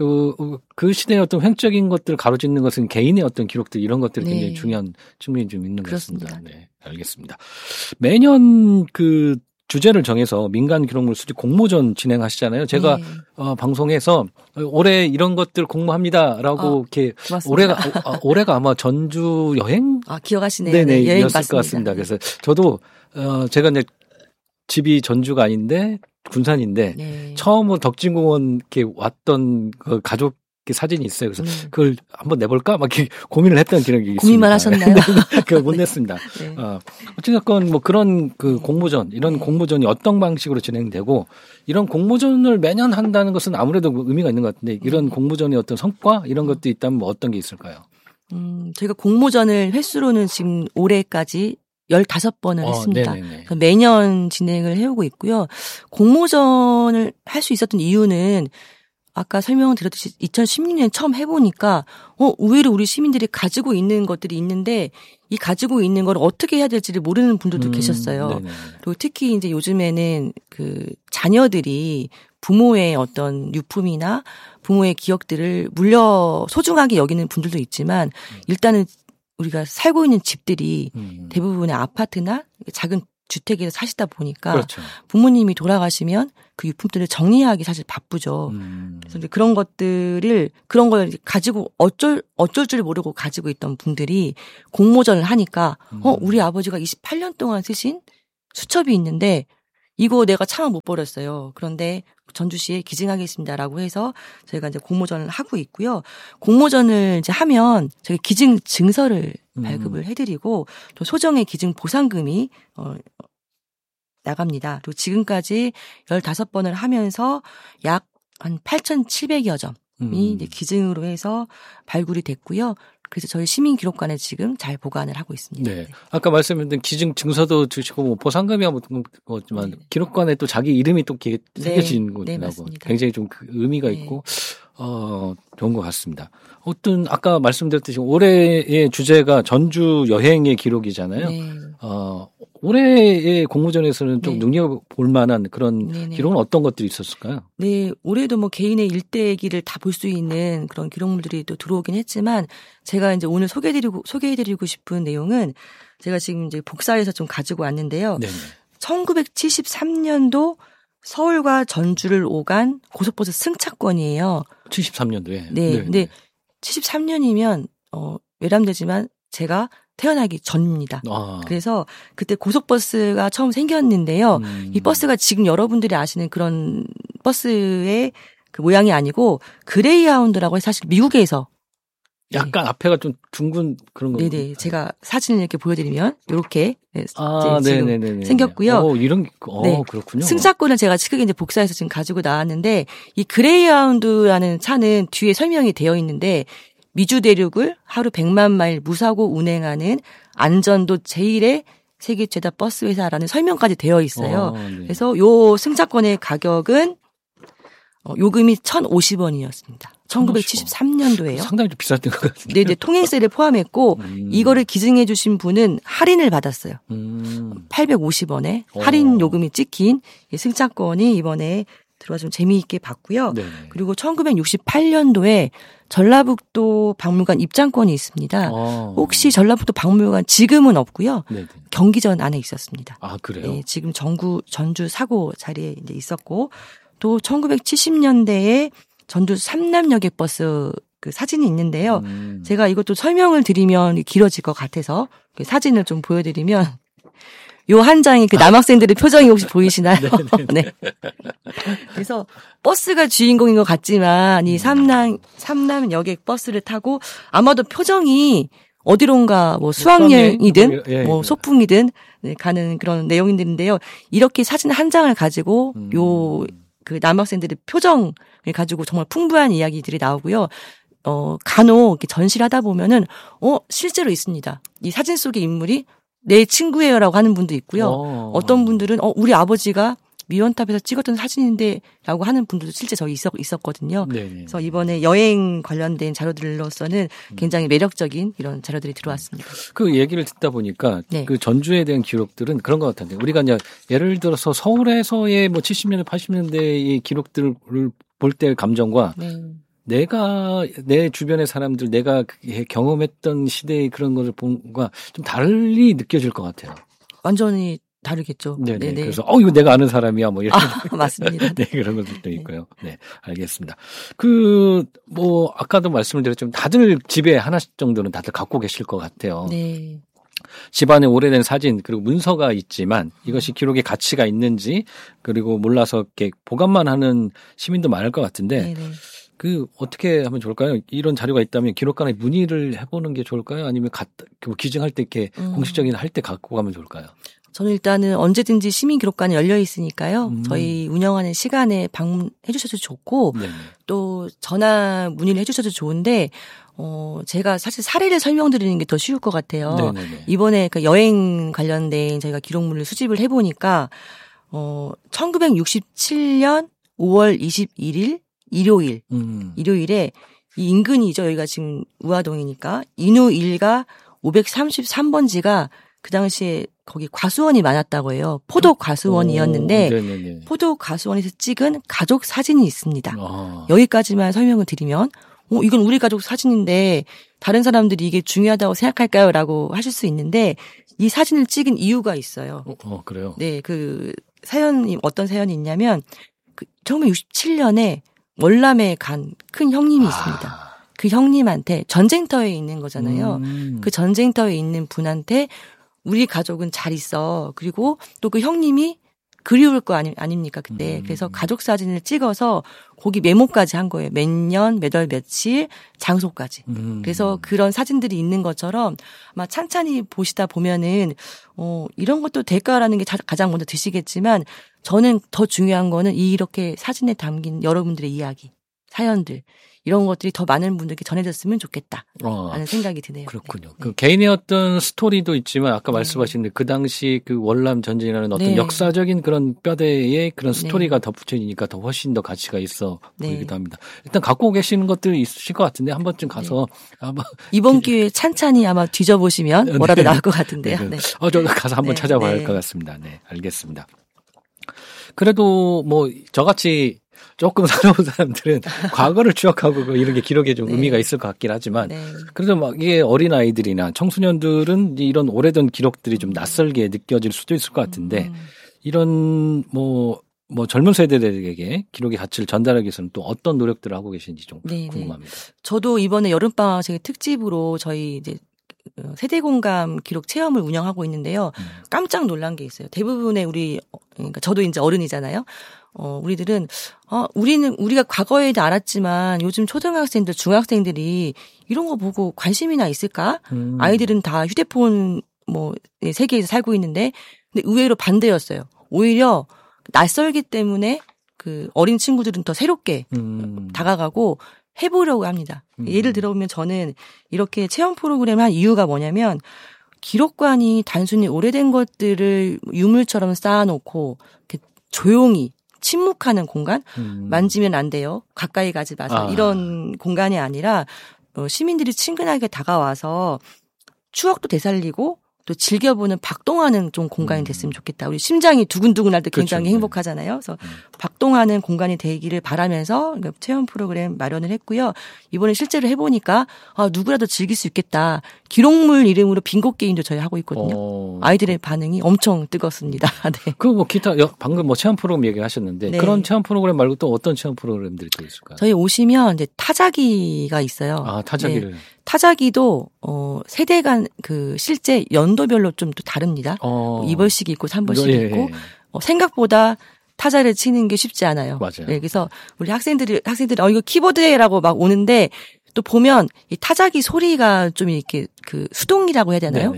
그 시대의 어떤 횡적인 것들을 가로짓는 것은 개인의 어떤 기록들 이런 것들이 굉장히 중요한 측면이 좀 있는 것 같습니다. 네, 알겠습니다. 매년 그 주제를 정해서 민간 기록물 수집 공모전 진행하시잖아요. 제가 방송에서 올해 이런 것들 공모합니다라고 이렇게 올해가 아마 전주 여행 기억하시네요. 네네, 여행 이었을 것 같습니다. 그래서 저도 제가 이제 집이 전주가 아닌데 군산인데 처음으로 덕진공원 이렇게 왔던 그 가족 사진이 있어요. 그래서 그걸 한번 내볼까? 막 이렇게 고민을 했던 기억이 있습니다. 고민만 하셨나요? 그걸 못 냈습니다. 어쨌든 그런 그 공모전, 이런 공모전이 어떤 방식으로 진행되고 이런 공모전을 매년 한다는 것은 아무래도 의미가 있는 것 같은데 이런 공모전의 어떤 성과 이런 것도 있다면 어떤 게 있을까요? 저희가 공모전을 횟수로는 지금 올해까지 15번을 했습니다. 매년 진행을 해오고 있고요. 공모전을 할 수 있었던 이유는 아까 설명을 드렸듯이 2016년에 처음 해보니까 의외로 우리 시민들이 가지고 있는 것들이 있는데 이 가지고 있는 걸 어떻게 해야 될지를 모르는 분들도 계셨어요. 네네. 그리고 특히 이제 요즘에는 그 자녀들이 부모의 어떤 유품이나 부모의 기억들을 소중하게 여기는 분들도 있지만 일단은 우리가 살고 있는 집들이 대부분의 아파트나 작은 주택에서 사시다 보니까 그렇죠. 부모님이 돌아가시면 그 유품들을 정리하기 사실 바쁘죠. 그래서 이제 그런 걸 가지고 어쩔 줄 모르고 가지고 있던 분들이 공모전을 하니까 우리 아버지가 28년 동안 쓰신 수첩이 있는데 이거 내가 차마 못 버렸어요. 그런데 전주시에 기증하겠습니다라고 해서 저희가 이제 공모전을 하고 있고요. 공모전을 이제 하면 저희 기증 증서를 발급을 해드리고 또 소정의 기증 보상금이 나갑니다. 그리고 지금까지 15번을 하면서 약 한 8,700여 점이 이제 기증으로 해서 발굴이 됐고요. 그래서 저희 시민기록관에 지금 잘 보관을 하고 있습니다. 네. 아까 말씀드린 기증 증서도 주시고 뭐 보상금이야 뭐지만 기록관에 또 자기 이름이 또 새겨진 곳이라고 굉장히 좀 그 의미가 있고 좋은 것 같습니다. 어떤 아까 말씀드렸듯이 올해의 주제가 전주 여행의 기록이잖아요. 네. 올해의 공모전에서는 좀 눈여볼 만한 그런 기록은 어떤 것들이 있었을까요? 네, 올해도 뭐 개인의 일대기를 다 볼 수 있는 그런 기록물들이 또 들어오긴 했지만 제가 이제 오늘 소개해드리고 싶은 내용은 제가 지금 이제 복사해서 좀 가지고 왔는데요. 네네. 1973년도 서울과 전주를 오간 고속버스 승차권이에요. 73년도에. 네, 근데 73년이면 외람되지만 제가 태어나기 전입니다. 그래서 그때 고속버스가 처음 생겼는데요. 이 버스가 지금 여러분들이 아시는 그런 버스의 그 모양이 아니고 그레이하운드라고 해서 사실 미국에서 약간 앞에가 좀 둥근 그런 거. 네네. 제가 사진을 이렇게 보여드리면 이렇게 지금 생겼고요. 이런 그렇군요. 승차권을 제가 크게 이제 복사해서 지금 가지고 나왔는데 이 그레이하운드라는 차는 뒤에 설명이 되어 있는데 미주 대륙을 하루 100만 마일 무사고 운행하는 안전도 제1의 세계 최다 버스 회사라는 설명까지 되어 있어요. 그래서 요 승차권의 가격은 요금이 1,050원이었습니다. 1973년도에요. 상당히 좀 비쌌던 것 같은데. 네네. 통행세를 포함했고 이거를 기증해 주신 분은 할인을 받았어요. 850원에 할인 요금이 찍힌 승차권이 이번에 들어와 좀 재미있게 봤고요. 네네. 그리고 1968년도에 전라북도 박물관 입장권이 있습니다. 혹시 전라북도 박물관 지금은 없고요. 네네. 경기전 안에 있었습니다. 아, 그래요? 네, 지금 전주 사고 자리에 이제 있었고 또 1970년대에 전주 삼남여객버스 그 사진이 있는데요. 제가 이것도 설명을 드리면 길어질 것 같아서 그 사진을 좀 보여드리면 요 한 장의 그 남학생들의 표정이 혹시 보이시나요? 네. 그래서 버스가 주인공인 것 같지만 이 삼남 여객 버스를 타고 아마도 표정이 어디론가 뭐 수학여행이든 뭐 소풍이든 가는 그런 내용인데요. 이렇게 사진 한 장을 가지고 요 그 남학생들의 표정을 가지고 정말 풍부한 이야기들이 나오고요. 간혹 이렇게 전시를 하다 보면은 실제로 있습니다. 이 사진 속의 인물이 내 친구예요라고 하는 분도 있고요. 어떤 분들은 우리 아버지가 미원탑에서 찍었던 사진인데 라고 하는 분들도 실제 저희 있었거든요. 네네. 그래서 이번에 여행 관련된 자료들로서는 굉장히 매력적인 이런 자료들이 들어왔습니다. 그 얘기를 듣다 보니까 그 전주에 대한 기록들은 그런 것 같은데 우리가 이제 예를 들어서 서울에서의 뭐 70년대 80년대의 기록들을 볼 때 감정과 내가 내 주변의 사람들 내가 경험했던 시대의 그런 것을 본 것과 좀 달리 느껴질 것 같아요. 완전히 다르겠죠. 네네. 그래서 이거 내가 아는 사람이야 뭐 이런. 맞습니다. 네, 그런 것들도 있고요. 네, 알겠습니다. 뭐 아까도 말씀을 드렸지만 다들 집에 하나씩 정도는 다들 갖고 계실 것 같아요. 네. 집안에 오래된 사진 그리고 문서가 있지만 이것이 기록의 가치가 있는지 그리고 몰라서 이렇게 보관만 하는 시민도 많을 것 같은데. 네네. 어떻게 하면 좋을까요? 이런 자료가 있다면 기록관에 문의를 해보는 게 좋을까요? 아니면 기증할 때 이렇게 공식적인 할 때 갖고 가면 좋을까요? 저는 일단은 언제든지 시민기록관이 열려 있으니까요. 저희 운영하는 시간에 방문해 주셔도 좋고 또 전화 문의를 해 주셔도 좋은데 제가 사실 사례를 설명드리는 게 더 쉬울 것 같아요. 네네네. 이번에 그 여행 관련된 저희가 기록물을 수집을 해보니까 1967년 5월 21일 일요일에 이 인근이죠. 여기가 지금 우화동이니까 인후 1가 533번지가 그 당시에 거기 과수원이 많았다고 해요. 포도 과수원이었는데 포도 과수원에서 찍은 가족 사진이 있습니다. 여기까지만 설명을 드리면 이건 우리 가족 사진인데 다른 사람들이 이게 중요하다고 생각할까요? 라고 하실 수 있는데 이 사진을 찍은 이유가 있어요. 그래요? 네, 그 사연이 어떤 사연이 있냐면 1967년에 월남에 간 큰 형님이 있습니다. 그 형님한테 전쟁터에 있는 거잖아요. 그 전쟁터에 있는 분한테 우리 가족은 잘 있어. 그리고 또 그 형님이 그리울 거 아닙니까 그때. 그래서 가족 사진을 찍어서 거기 메모까지 한 거예요. 몇 년, 몇 월, 며칠, 장소까지. 그래서 그런 사진들이 있는 것처럼 아마 찬찬히 보시다 보면은 이런 것도 될까라는 게 가장 먼저 드시겠지만 저는 더 중요한 거는 이렇게 사진에 담긴 여러분들의 이야기, 사연들 이런 것들이 더 많은 분들께 전해졌으면 좋겠다 라는 생각이 드네요. 그렇군요. 네. 그 개인의 어떤 스토리도 있지만 아까 말씀하신 그 당시 그 월남 전쟁이라는 어떤 역사적인 그런 뼈대에 그런 스토리가 덧붙여지니까 더 훨씬 더 가치가 있어 보이기도 합니다. 일단 갖고 계시는 것들이 있으실 것 같은데 한 번쯤 가서 아마 이번 기회에 찬찬히 아마 뒤져보시면 뭐라도 나올 것 같은데요. 네. 저 가서 한번 찾아봐야 할 것 같습니다. 네, 알겠습니다. 그래도 뭐 저같이 조금 사놓은 사람들은 과거를 추억하고 이런 게 기록에 좀 의미가 있을 것 같긴 하지만 그래도 막 이게 어린 아이들이나 청소년들은 이런 오래된 기록들이 좀 낯설게 느껴질 수도 있을 것 같은데 이런 뭐 젊은 세대들에게 기록의 가치를 전달하기 위해서는 또 어떤 노력들을 하고 계신지 좀 궁금합니다. 저도 이번에 여름방학 특집으로 저희 이제 세대 공감 기록 체험을 운영하고 있는데요. 깜짝 놀란 게 있어요. 대부분의 그러니까 저도 이제 어른이잖아요. 우리들은 우리가 과거에 알았지만 요즘 초등학생들, 중학생들이 이런 거 보고 관심이나 있을까? 아이들은 다 휴대폰 세계에서 살고 있는데 근데 의외로 반대였어요. 오히려 낯설기 때문에 그 어린 친구들은 더 새롭게 다가가고 해보려고 합니다. 예를 들어보면 저는 이렇게 체험 프로그램을 한 이유가 뭐냐면 기록관이 단순히 오래된 것들을 유물처럼 쌓아놓고 이렇게 조용히 침묵하는 공간, 만지면 안 돼요. 가까이 가지 마세요. 이런 공간이 아니라 시민들이 친근하게 다가와서 추억도 되살리고 또 즐겨보는 박동하는 좀 공간이 됐으면 좋겠다. 우리 심장이 두근두근 할 때 굉장히 그렇죠. 행복하잖아요. 그래서 박동하는 공간이 되기를 바라면서 체험 프로그램 마련을 했고요. 이번에 실제로 해보니까 누구라도 즐길 수 있겠다. 기록물 이름으로 빙고 게임도 저희 하고 있거든요. 아이들의 반응이 엄청 뜨겁습니다. 네. 그 기타 방금 체험 프로그램 얘기하셨는데 그런 체험 프로그램 말고 또 어떤 체험 프로그램들이 또 있을까요? 저희 오시면 이제 타자기가 있어요. 타자기를. 네. 타자기도 세대 간 실제 연도별로 좀 또 다릅니다. 2벌씩 있고 3벌씩 있고 생각보다 타자를 치는 게 쉽지 않아요. 맞아요. 네, 그래서 우리 학생들이 이거 키보드라고 막 오는데 또 보면 이 타자기 소리가 좀 이렇게 수동이라고 해야 되나요?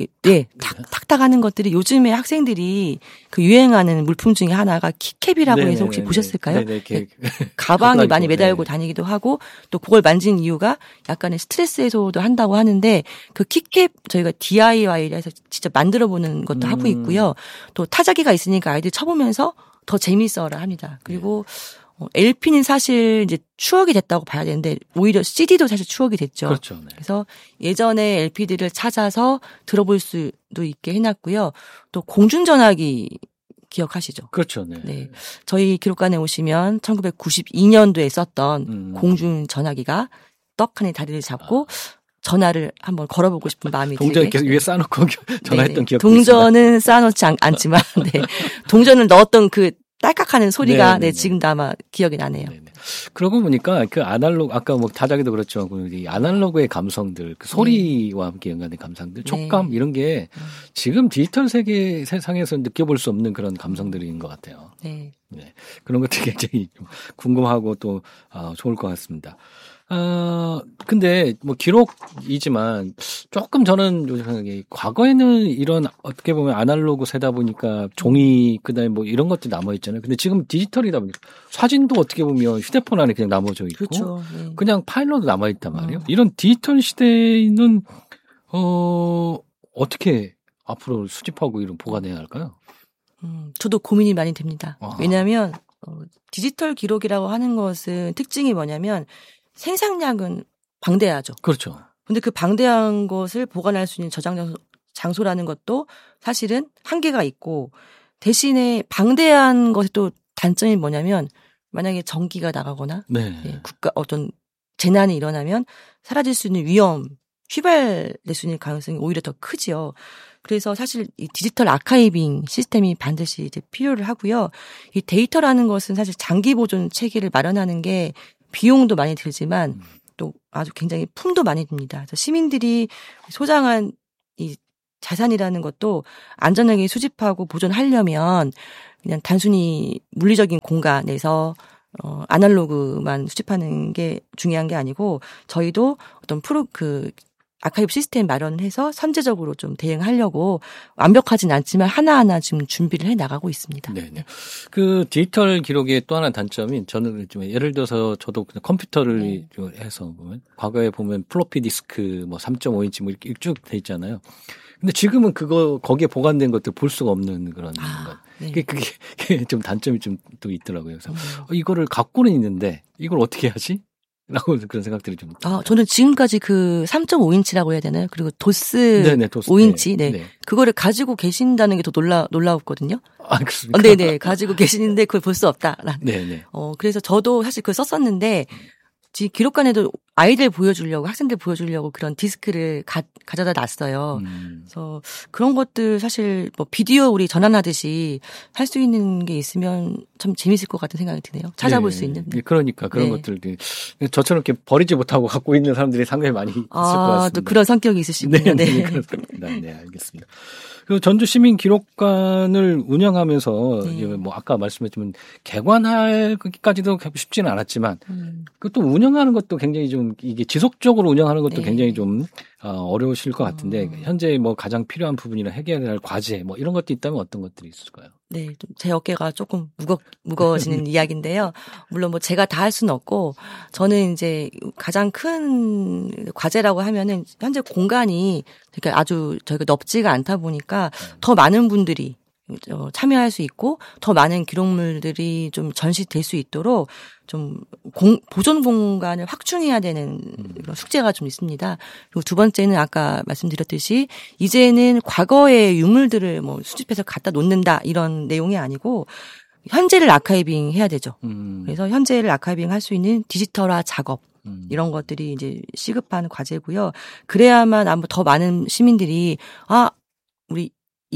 탁탁 하는 것들이 요즘에 학생들이 유행하는 물품 중에 하나가 키캡이라고 해서 혹시 보셨을까요? 가방에 많이 매달고 다니기도 하고 또 그걸 만진 이유가 약간의 스트레스 해소도 한다고 하는데 그 키캡 저희가 DIY를 해서 직접 만들어 보는 것도 하고 있고요. 또 타자기가 있으니까 아이들 쳐보면서 더 재미있어라 합니다. 그리고 LP는 사실 이제 추억이 됐다고 봐야 되는데 오히려 CD도 사실 추억이 됐죠. 그렇죠. 네. 그래서 예전에 LP들을 찾아서 들어볼 수도 있게 해놨고요. 또 공중전화기 기억하시죠? 그렇죠. 네. 네. 저희 기록관에 오시면 1992년도에 썼던 공중전화기가 떡하니 다리를 잡고 전화를 한번 걸어보고 싶은 마음이 들게. 동전 이렇게 위에 쌓아놓고 전화했던 기억도 동전은 쌓아놓지 않지만 동전을 넣었던 딸깍하는 소리가 지금도 아마 기억이 나네요. 네네. 그러고 보니까 아날로그 아까 타자기도 그렇죠. 이 아날로그의 감성들, 소리와 함께 연관된 감상들, 촉감 이런 게 지금 디지털 세상에서 느껴볼 수 없는 그런 감성들인 것 같아요. 네. 그런 것들이 굉장히 좀 궁금하고 또 좋을 것 같습니다. 근데 기록이지만 조금 저는 요즘 생각에 과거에는 이런 어떻게 보면 아날로그 세다 보니까 종이 그다음에 이런 것들이 남아 있잖아요. 근데 지금 디지털이다 보니까 사진도 어떻게 보면 휴대폰 안에 그냥 남아져 있고 그렇죠. 그냥 파일로도 남아 있단 말이에요. 이런 디지털 시대는 어떻게 앞으로 수집하고 이런 보관해야 할까요? 저도 고민이 많이 됩니다. 왜냐하면 디지털 기록이라고 하는 것은 특징이 뭐냐면 생산량은 방대하죠. 그렇죠. 근데 그 방대한 것을 보관할 수 있는 저장 장소라는 것도 사실은 한계가 있고 대신에 방대한 것의 또 단점이 뭐냐면 만약에 전기가 나가거나 국가 어떤 재난이 일어나면 사라질 수 있는 위험, 휘발될 수 있는 가능성이 오히려 더 크지요. 그래서 사실 이 디지털 아카이빙 시스템이 반드시 이제 필요를 하고요. 이 데이터라는 것은 사실 장기 보존 체계를 마련하는 게 비용도 많이 들지만 또 아주 굉장히 품도 많이 듭니다. 그래서 시민들이 소장한 이 자산이라는 것도 안전하게 수집하고 보존하려면 그냥 단순히 물리적인 공간에서 아날로그만 수집하는 게 중요한 게 아니고 저희도 어떤 아카이브 시스템 마련을 해서 선제적으로 좀 대응하려고 완벽하진 않지만 하나하나 지금 준비를 해 나가고 있습니다. 네네. 그 디지털 기록의 또 하나 단점인 저는 좀 예를 들어서 저도 그냥 컴퓨터를 해서 보면 과거에 보면 플로피 디스크 뭐 3.5인치 뭐 이렇게 쭉 돼 있잖아요. 근데 지금은 거기에 보관된 것들 볼 수가 없는 그런 것. 네. 그게 좀 단점이 좀 또 있더라고요. 그래서 이거를 갖고는 있는데 이걸 어떻게 하지? 라고 그런 생각들이 좀. 저는 지금까지 그 3.5인치라고 해야 되나요? 그리고 도스 네네, 도스 5인치. 네. 네. 그거를 가지고 계신다는 게 더 놀라웠거든요. 그렇습니까? 네네. 가지고 계시는데 그걸 볼 수 없다. 네네. 그래서 저도 사실 그걸 썼었는데, 기록관에도 아이들 보여주려고, 학생들 보여주려고 그런 디스크를 가져다 놨어요. 그래서 그런 것들 사실 뭐 비디오 우리 전환하듯이 할 수 있는 게 있으면 참 재밌을 것 같은 생각이 드네요. 찾아볼 수 있는. 네. 그러니까 그런 것들 저처럼 이렇게 버리지 못하고 갖고 있는 사람들이 상당히 많이 있을 것 같습니다. 또 그런 성격이 있으시군요. 네. 그렇습니다. 네, 알겠습니다. 그 전주 시민 기록관을 운영하면서 뭐 아까 말씀했지만 개관하기까지도 쉽지는 않았지만 그것도 운영하는 것도 굉장히 좀 이게 지속적으로 운영하는 것도 굉장히 좀 어려우실 것 같은데 현재 뭐 가장 필요한 부분이나 해결해야 할 과제 뭐 이런 것도 있다면 어떤 것들이 있을까요? 네, 제 어깨가 조금 무거워지는 이야기인데요. 물론 뭐 제가 다 할 수는 없고 저는 이제 가장 큰 과제라고 하면은 현재 공간이 그러니까 아주 저희가 넓지가 않다 보니까 더 많은 분들이 참여할 수 있고 더 많은 기록물들이 좀 전시될 수 있도록 좀 보존 공간을 확충해야 되는 그런 숙제가 좀 있습니다. 그리고 두 번째는 아까 말씀드렸듯이 이제는 과거의 유물들을 뭐 수집해서 갖다 놓는다 이런 내용이 아니고 현재를 아카이빙 해야 되죠. 그래서 현재를 아카이빙 할 수 있는 디지털화 작업 이런 것들이 이제 시급한 과제고요. 그래야만 아마 더 많은 시민들이 우리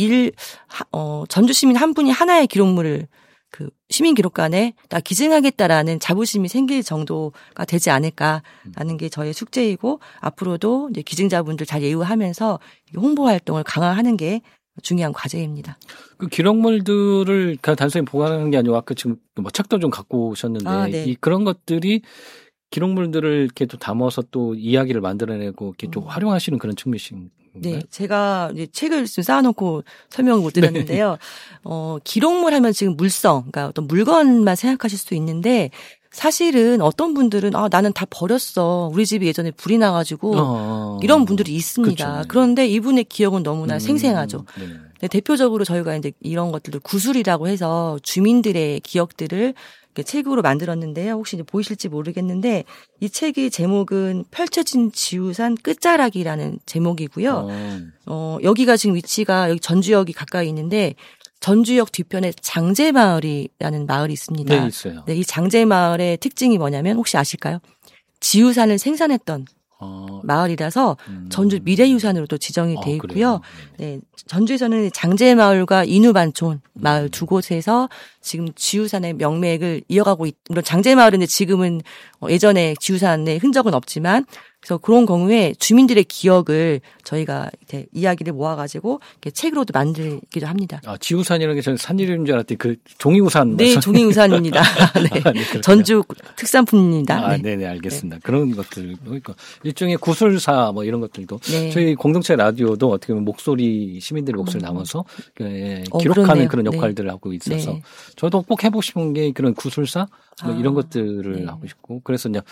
전주 시민 한 분이 하나의 기록물을 그 시민 기록관에 다 기증하겠다라는 자부심이 생길 정도가 되지 않을까라는 게 저의 숙제이고 앞으로도 이제 기증자분들 잘 예우하면서 홍보 활동을 강화하는 게 중요한 과제입니다. 그 기록물들을 그냥 단순히 보관하는 게 아니고 아까 지금 뭐 책도 좀 갖고 오셨는데 네. 그런 것들이 기록물들을 이렇게 또 담아서 또 이야기를 만들어내고 이렇게 좀 활용하시는 그런 측면이신 네, 제가 이제 책을 좀 쌓아놓고 설명을 못 드렸는데요. 기록물 하면 지금 물성, 그러니까 어떤 물건만 생각하실 수 있는데 사실은 어떤 분들은 나는 다 버렸어. 우리 집이 예전에 불이 나가지고 이런 분들이 있습니다. 그렇죠. 그런데 이분의 기억은 너무나 생생하죠. 네. 대표적으로 저희가 이제 이런 것들을 구술이라고 해서 주민들의 기억들을 책으로 만들었는데요. 혹시 이제 보이실지 모르겠는데 이 책의 제목은 펼쳐진 지우산 끝자락이라는 제목이고요. 여기가 지금 위치가 여기 전주역이 가까이 있는데 전주역 뒤편에 장제마을이라는 마을이 있습니다. 네, 있어요. 네, 이 장제마을의 특징이 뭐냐면 혹시 아실까요? 지우산을 생산했던 마을이라서 전주 미래유산으로도 지정이 돼 있고요. 네, 전주에서는 장제마을과 인후반촌 마을 두 곳에서 지금 지우산의 명맥을 이어가고 물론 장제마을은 지금은 예전에 지우산의 흔적은 없지만 그래서 그런 경우에 주민들의 기억을 저희가 이렇게 이야기를 모아가지고 이렇게 책으로도 만들기도 합니다. 지우산이라는 게 저는 산 이름인 줄 알았더니 그 종이우산. 네, 종이우산입니다. 네. 네, 전주 특산품입니다. 네네, 알겠습니다. 네. 그런 것들, 그러니까 일종의 구술사 뭐 이런 것들도 저희 공동체 라디오도 어떻게 보면 목소리, 시민들의 목소리를 담아서 기록하는 그런 역할들을 하고 있어서 저도 꼭 해보고 싶은 게 그런 구술사 뭐 이런 것들을 하고 싶고 그래서 이제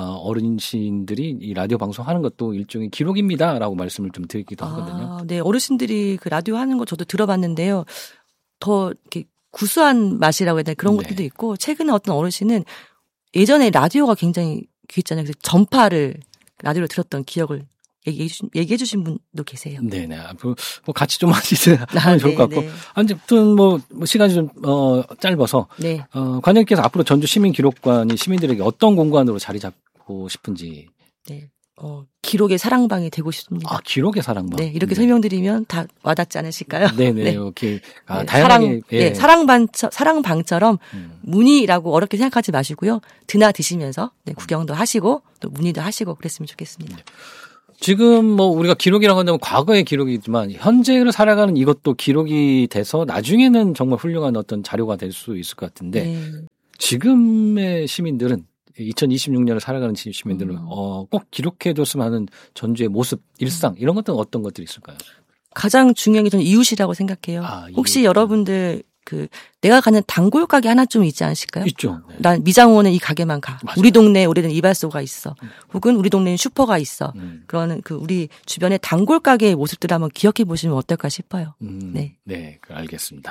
어르신들이 이 라디오 방송하는 것도 일종의 기록입니다라고 말씀을 좀 드리기도 하거든요. 네, 어르신들이 그 라디오 하는 거 저도 들어봤는데요. 더 이렇게 구수한 맛이라고 해야 되나 그런 것들도 있고 최근에 어떤 어르신은 예전에 라디오가 굉장히 귀했잖아요. 그래서 전파를 라디오로 들었던 기억을 얘기해 주신 분도 계세요. 네네. 뭐 같이 좀 하면 좋을 것 같고. 아무튼 뭐 시간이 좀 짧아서 관장님께서 앞으로 전주 시민기록관이 시민들에게 어떤 공간으로 자리 잡고 하고 싶은지. 네. 기록의 사랑방이 되고 싶습니다. 아, 기록의 사랑방. 네, 이렇게 설명드리면 다 와닿지 않으실까요? 네네. 네. 이렇게 네, 다양하게 사랑방처럼 문의라고 어렵게 생각하지 마시고요. 드나 드시면서 구경도 하시고 또 문의도 하시고 그랬으면 좋겠습니다. 네. 지금 뭐 우리가 기록이라고 한다면 과거의 기록이지만 현재를 살아가는 이것도 기록이 돼서 나중에는 정말 훌륭한 어떤 자료가 될 수 있을 것 같은데 네. 지금의 시민들은 2026년을 살아가는 시민들은 꼭 기록해줬으면 하는 전주의 모습, 일상 이런 것들은 어떤 것들이 있을까요? 가장 중요한 게 저는 이웃이라고 생각해요. 혹시 여러분들 내가 가는 단골 가게 하나 좀 있지 않으실까요? 있죠. 네. 난 미장원은 이 가게만 가. 맞아요. 우리 동네에 오래된 이발소가 있어. 혹은 우리 동네엔 슈퍼가 있어. 그러는 우리 주변의 단골 가게의 모습들을 한번 기억해 보시면 어떨까 싶어요. 네. 네, 알겠습니다.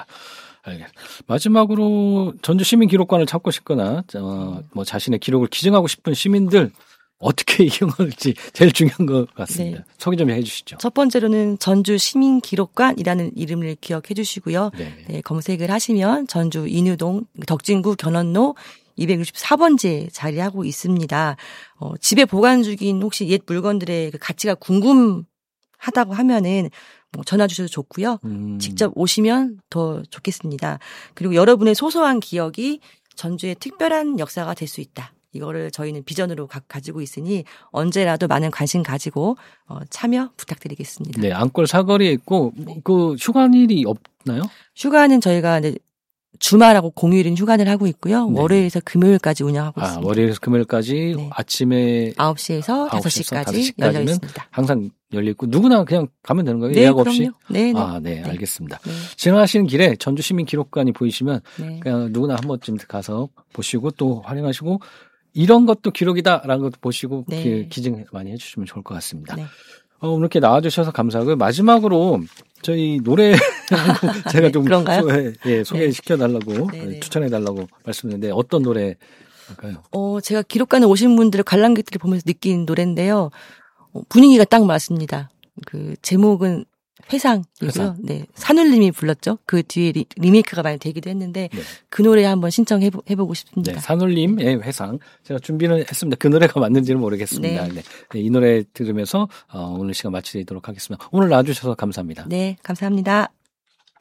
마지막으로 전주 시민기록관을 찾고 싶거나 뭐 자신의 기록을 기증하고 싶은 시민들 어떻게 이용할지 제일 중요한 것 같습니다. 네. 소개 좀 해주시죠. 첫 번째로는 전주 시민기록관이라는 이름을 기억해 주시고요. 네, 검색을 하시면 전주 인유동 덕진구 견원로 264번지에 자리하고 있습니다. 집에 보관 중인 혹시 옛 물건들의 가치가 궁금하다고 하면은 전화 주셔도 좋고요. 직접 오시면 더 좋겠습니다. 그리고 여러분의 소소한 기억이 전주의 특별한 역사가 될 수 있다. 이거를 저희는 비전으로 가지고 있으니 언제라도 많은 관심 가지고 참여 부탁드리겠습니다. 네, 안골 사거리에 있고 그 휴관일이 없나요? 휴가는 저희가 이제 주말하고 공휴일은 휴관을 하고 있고요. 네. 월요일에서 금요일까지 운영하고 있습니다. 월요일에서 금요일까지 네. 아침에 9시에서 5시까지 열려 있습니다. 항상 열려 있고 누구나 그냥 가면 되는 거예요? 네, 예약 그럼요. 없이? 네. 네, 알겠습니다. 네. 지나가시는 길에 전주 시민기록관이 보이시면 네. 그냥 누구나 한 번쯤 가서 보시고 또 활용하시고 이런 것도 기록이다라는 것도 보시고 네. 기증 많이 해주시면 좋을 것 같습니다. 네. 오늘 이렇게 나와주셔서 감사하고요. 마지막으로 저희 노래 제가 좀 그런가요? 소개시켜달라고 네. 추천해달라고 말씀드렸는데 어떤 노래 할까요? 제가 기록관에 오신 분들을 관람객들을 보면서 느낀 노래인데요. 분위기가 딱 맞습니다. 제목은 회상이고요. 네. 산울님이 불렀죠. 그 뒤에 리메이크가 많이 되기도 했는데 그 노래 한번 신청해보고 싶습니다. 네, 산울림의 회상. 제가 준비는 했습니다. 그 노래가 맞는지는 모르겠습니다. 네, 이 노래 들으면서 오늘 시간 마치도록 하겠습니다. 오늘 나와주셔서 감사합니다. 네, 감사합니다.